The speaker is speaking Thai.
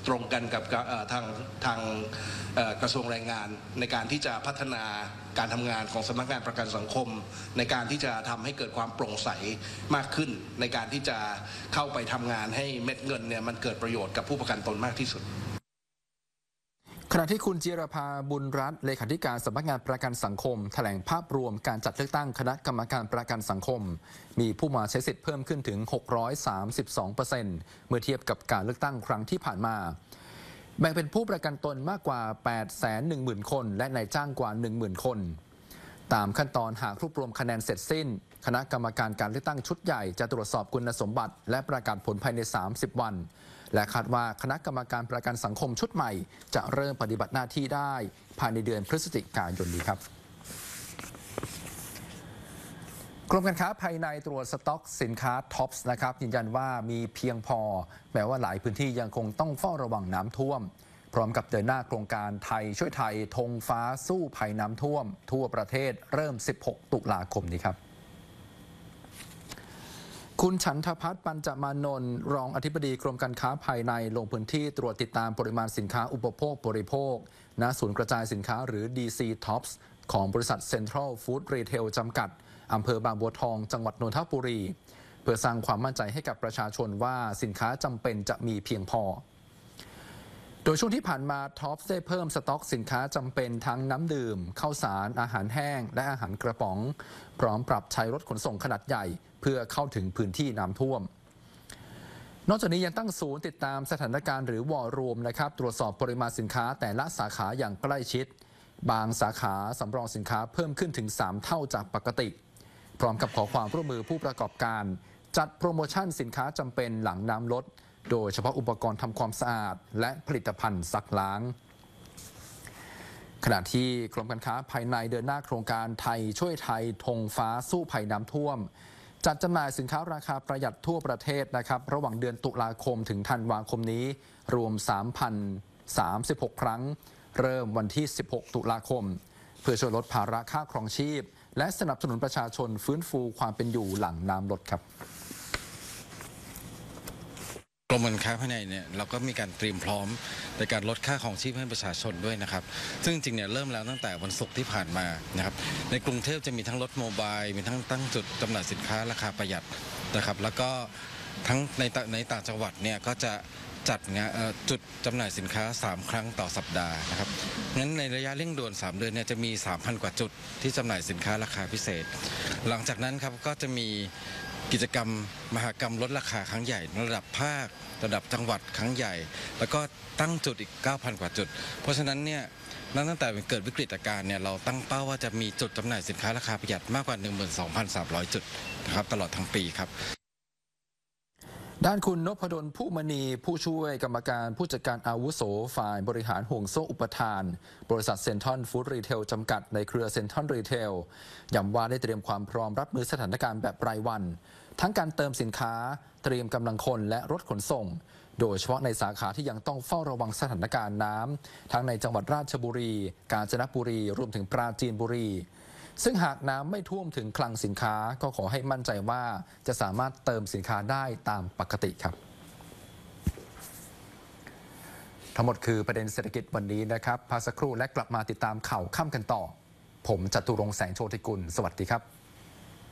ตรงกันกับทางกระทรวงแรงงานในการที่จะพัฒนาการทำงานของสำนักงานประกันสังคมในการที่จะทำให้เกิดความโปร่งใสมากขึ้นในการที่จะเข้าไปทำงานให้เม็ดเงินเนี่ยมันเกิดประโยชน์กับผู้ประกันตนมากที่สุดขณะที่คุณจิรภาบุญรัตน์เลขาธิการสำนักงานประกันสังคมแถลงภาพรวมการจัดเลือกตั้งคณะกรรมการประกันสังคมมีผู้มาใช้สิทธิ์เพิ่มขึ้นถึง 632% เมื่อเทียบกับการเลือกตั้งครั้งที่ผ่านมาแบ่งเป็นผู้ประกันตนมากกว่า 810,000 คนและนายจ้างกว่า 10,000 คนตามขั้นตอนหากรวบรวมคะแนนเสร็จสิ้นคณะกรรมการการเลือกตั้งชุดใหญ่จะตรวจสอบคุณสมบัติและประกาศผลภายใน30 วันและคาดว่าคณะกรรมการประกันสังคมชุดใหม่จะเริ่มปฏิบัติหน้าที่ได้ภายในเดือนพฤศจิกายนนี้ครับกรมการค้าภายในตรวจสต็อกสินค้าท็อปส์นะครับยืนยันว่ามีเพียงพอแม้ว่าหลายพื้นที่ยังคงต้องเฝ้าระวังน้ำท่วมพร้อมกับเดินหน้าโครงการไทยช่วยไทยธงฟ้าสู้ภัยน้ำท่วมทั่วประเทศเริ่ม16 ตุลาคมนี้ครับคุณฉันทภัทร ปัญจมานนท์รองอธิบดีกรมการค้าภายในลงพื้นที่ตรวจติดตามปริมาณสินค้าอุปโภคบริโภคณศูนย์กระจายสินค้าหรือ DC Tops ของบริษัท Central Food Retail จำกัดอำเภอบางบัวทองจังหวัดนนทบุรีเพื่อสร้างความมั่นใจให้กับประชาชนว่าสินค้าจำเป็นจะมีเพียงพอโดยช่วงที่ผ่านมาท็อปได้เพิ่มสต็อกสินค้าจำเป็นทั้งน้ำดื่มข้าวสารอาหารแห้งและอาหารกระป๋องพร้อมปรับใช้รถขนส่งขนาดใหญ่เพื่อเข้าถึงพื้นที่น้ำท่วมนอกจากนี้ยังตั้งศูนย์ติดตามสถานการณ์หรือวอรูมนะครับตรวจสอบปริมาณสินค้าแต่ละสาขาอย่างใกล้ชิดบางสาขาสำรองสินค้าเพิ่มขึ้นถึง3 เท่าจากปกติพร้อมกับขอความร่วมมือผู้ประกอบการจัดโปรโมชั่นสินค้าจำเป็นหลังน้ำลดโดยเฉพาะอุปกรณ์ทำความสะอาดและผลิตภัณฑ์ซักล้างขณะที่กรมการค้าภายในเดินหน้าโครงการไทยช่วยไทยธงฟ้าสู้ภัยน้ำท่วมจัดจำหน่ายสินค้าราคาประหยัดทั่วประเทศนะครับระหว่างเดือนตุลาคมถึงธันวาคมนี้รวม 3,036 ครั้งเริ่มวันที่16 ตุลาคมเพื่อช่วยลดภาระค่าครองชีพและสนับสนุนประชาชนฟื้นฟูความเป็นอยู่หลังน้ำลดครับกรมการค้าภายในเนี่ยเราก็มีการเตรียมพร้อมในการลดค่าครองชีพให้ประชาชนด้วยนะครับซึ่งจริงเนี่ยเริ่มแล้วตั้งแต่วันศุกร์ที่ผ่านมานะครับในกรุงเทพจะมีทั้งรถโมบายมีทั้งตั้งจุดจำหน่ายสินค้าราคาประหยัดนะครับแล้วก็ทั้งในต่างจังหวัดเนี่ยก็จะจัดจุดจำหน่ายสินค้า3 ครั้งต่อสัปดาห์นะครับงั้นในระยะเร่งด่วน3 เดือนเนี่ยจะมี 3,000 กว่าจุดที่จำหน่ายสินค้าราคาพิเศษหลังจากนั้นครับก็จะมีกิจกรรมมหกรรมลดราคาครั้งใหญ่ระดับภาคระดับจังหวัดครั้งใหญ่แล้วก็ตั้งจุดอีก 9,000 กว่าจุดเพราะฉะนั้นเนี่ยตั้งแต่เกิดวิกฤตการณ์เนี่ยเราตั้งเป้าว่าจะมีจุดจำหน่ายสินค้าราคาประหยัดมากกว่า 12,300 จุดนะครับตลอดทั้งปีครับด้านคุณนพดลผู้มณีผู้ช่วยกรรมการผู้จัดการอาวุโสฝ่ายบริหารห่วงโซ่อุปทานบริษัทเซ็นทรัลฟู้ดรีเทลจำกัดในเครือเซ็นทรัลรีเทลย้ำว่าได้เตรียมความพร้อมรับมือสถานการณ์แบบรายวันทั้งการเติมสินค้าเตรียมกำลังคนและรถขนส่งโดยเฉพาะในสาขาที่ยังต้องเฝ้าระวังสถานการณ์น้ำทั้งในจังหวัดราชบุรีกาญจนบุรีรวมถึงปราจีนบุรีซึ่งหากน้ำไม่ท่วมถึงคลังสินค้าก็ขอให้มั่นใจว่าจะสามารถเติมสินค้าได้ตามปกติครับทั้งหมดคือประเด็นเศรษฐกิจวันนี้นะครับพักสักครู่และกลับมาติดตามข่าวค่ำกันต่อผมจตุรงค์ แสงโชติกุลสวัสดีครับ